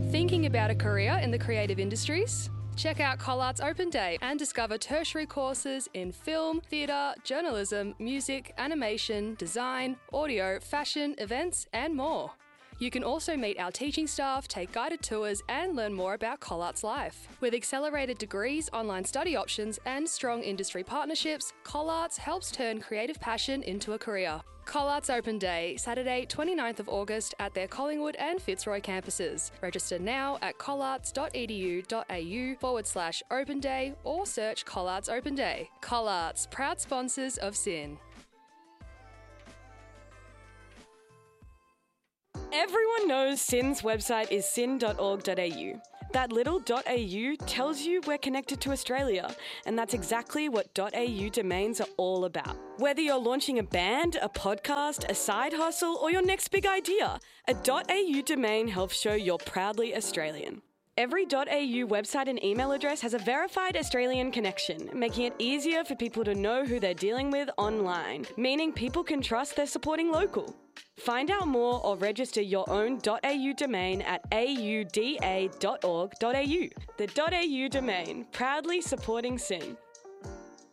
Thinking about a career in the creative industries? Check out Collart's Open Day and discover tertiary courses in film, theatre, journalism, music, animation, design, audio, fashion, events, and more. You can also meet our teaching staff, take guided tours, and learn more about Collart's life. With accelerated degrees, online study options, and strong industry partnerships, Collart's helps turn creative passion into a career. Collart's Open Day, Saturday, 29th of August at their Collingwood and Fitzroy campuses. Register now at collarts.edu.au/open day or search Collart's Open Day. Collart's, proud sponsors of SYN. Everyone knows SYN's website is syn.org.au. That little .au tells you we're connected to Australia, and that's exactly what .au domains are all about. Whether you're launching a band, a podcast, a side hustle, or your next big idea, a .au domain helps show you're proudly Australian. Every .au website and email address has a verified Australian connection, making it easier for people to know who they're dealing with online, meaning people can trust they're supporting local. Find out more or register your own .au domain at auda.org.au. The .au domain, proudly supporting SYN.